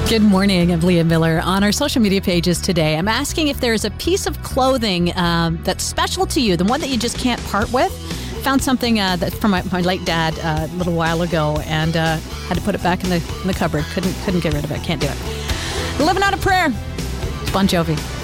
Good morning, I'm Leah Miller. On our social media pages today, I'm asking if there's a piece of clothing that's special to you, the one that you just can't part with. Found something that's from my late dad a little while ago, and had to put it back in the cupboard. Couldn't get rid of it. Can't do it. Living out a prayer. Bon Jovi.